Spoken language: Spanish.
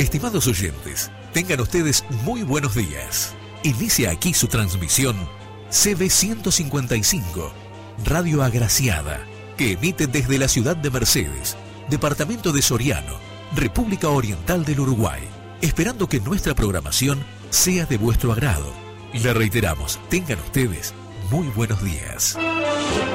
Estimados oyentes, tengan ustedes muy buenos días. Inicia aquí su transmisión CB 155, Radio Agraciada, que emite desde la ciudad de Mercedes, departamento de Soriano, República Oriental del Uruguay, esperando que nuestra programación sea de vuestro agrado. Le reiteramos, tengan ustedes muy buenos días.